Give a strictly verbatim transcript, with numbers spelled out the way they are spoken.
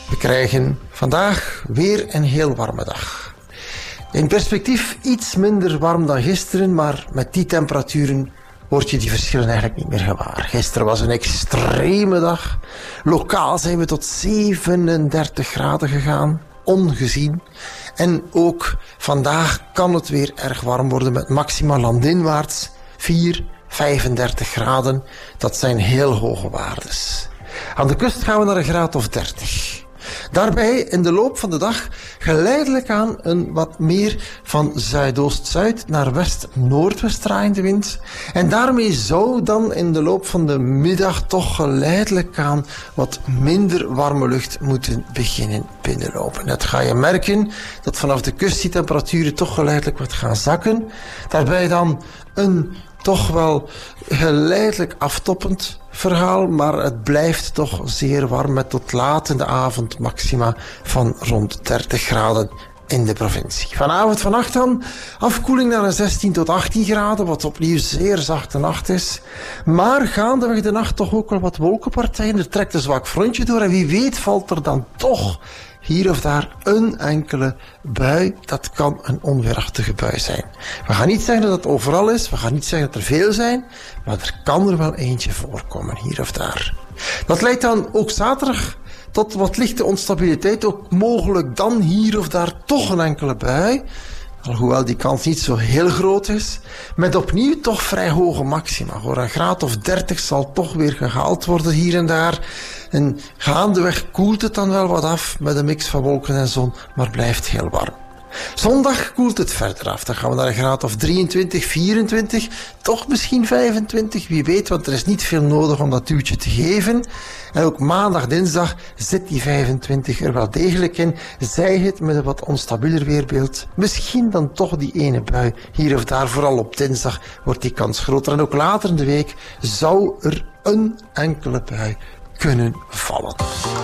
We krijgen vandaag weer een heel warme dag. In perspectief iets minder warm dan gisteren, maar met die temperaturen word je die verschillen eigenlijk niet meer gewaar. Gisteren was een extreme dag. Lokaal zijn we tot zevenendertig graden gegaan, ongezien. En ook vandaag kan het weer erg warm worden met maxima landinwaarts vier, vijfendertig graden. Dat zijn heel hoge waardes. Aan de kust gaan we naar een graad of dertig. Daarbij in de loop van de dag geleidelijk aan een wat meer van zuidoost-zuid naar west-noordwest draaiende wind. En daarmee zou dan in de loop van de middag toch geleidelijk aan wat minder warme lucht moeten beginnen binnenlopen. Dat ga je merken dat vanaf de kust die temperaturen toch geleidelijk wat gaan zakken. Daarbij dan een toch wel geleidelijk aftoppend verhaal, maar het blijft toch zeer warm met tot laat in de avond maxima van rond dertig graden in de provincie. Vanavond, vannacht dan afkoeling naar een zestien tot achttien graden, wat opnieuw zeer zachte nacht is. Maar gaandeweg de nacht toch ook wel wat wolkenpartijen. Er trekt een zwak frontje door en wie weet valt er dan toch hier of daar een enkele bui. Dat kan een onweerachtige bui zijn. We gaan niet zeggen dat het overal is, we gaan niet zeggen dat er veel zijn, maar er kan er wel eentje voorkomen, hier of daar. Dat leidt dan ook zaterdag tot wat lichte onstabiliteit, ook mogelijk dan hier of daar toch een enkele bui. Alhoewel die kans niet zo heel groot is, met opnieuw toch vrij hoge maxima. Voor een graad of dertig zal toch weer gehaald worden hier en daar. En gaandeweg koelt het dan wel wat af met een mix van wolken en zon, maar blijft heel warm. Zondag koelt het verder af. Dan gaan we naar een graad of drieëntwintig, vierentwintig, toch misschien vijfentwintig, wie weet, want er is niet veel nodig om dat duwtje te geven. En ook maandag, dinsdag zit die vijfentwintig er wel degelijk in. Zij het met een wat onstabieler weerbeeld. Misschien dan toch die ene bui hier of daar, vooral op dinsdag wordt die kans groter. En ook later in de week zou er een enkele bui kunnen vallen.